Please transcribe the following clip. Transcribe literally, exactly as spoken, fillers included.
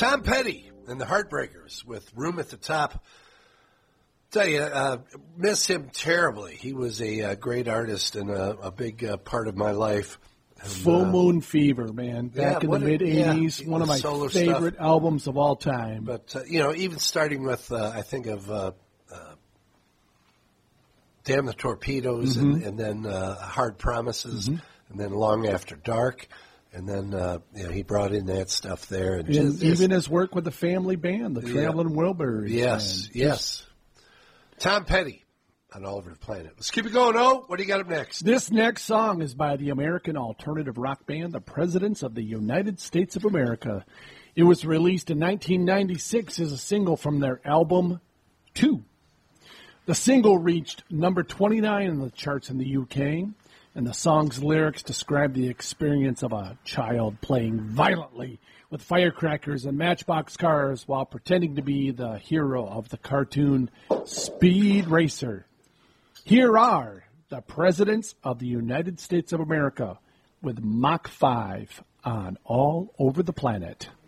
Tom Petty and the Heartbreakers with Room at the Top. Tell you, uh, miss him terribly. He was a, uh great artist and a, a big uh, part of my life. And, Full uh, Moon Fever, man. Back yeah, in the mid-eighties, yeah, one of my solo favorite stuff. albums of all time. But, uh, you know, even starting with, uh, I think of uh, uh, Damn the Torpedoes Mm-hmm. and, and then uh, Hard Promises Mm-hmm. and then Long After Dark. And then uh, you know, he brought in that stuff there. And, and just, even his work with the family band, the Yeah. Traveling Wilburys. Yes, band. yes. Tom Petty on All Over the Planet. Let's keep it going, Oh. What do you got up next? This next song is by the American alternative rock band, the Presidents of the United States of America. It was released in nineteen ninety-six as a single from their album, Two. The single reached number twenty-nine in the charts in the U K, and the song's lyrics describe the experience of a child playing violently with firecrackers and matchbox cars while pretending to be the hero of the cartoon Speed Racer. Here are the Presidents of the United States of America with Mach five on All Over the Planet.